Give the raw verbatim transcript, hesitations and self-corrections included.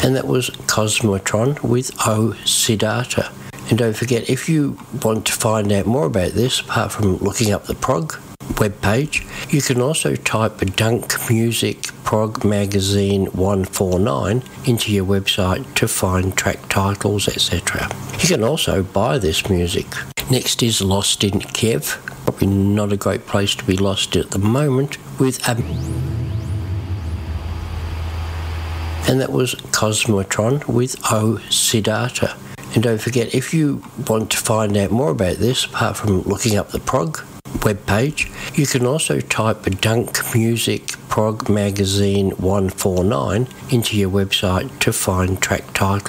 and that was Cosmotron with O Siddhartha. And don't forget, if you want to find out more about this, apart from looking up the prog webpage, you can also type Dunk Music Prog Magazine one forty-nine into your website to find track titles, et cetera. You can also buy this music. Next is Lost in Kiev. Probably not a great place to be lost at the moment, with a... and that was Cosmotron with O Siddhartha. And don't forget, if you want to find out more about this, apart from looking up the prog webpage, you can also type Dunk Music Prog Magazine one forty-nine into your website to find track titles.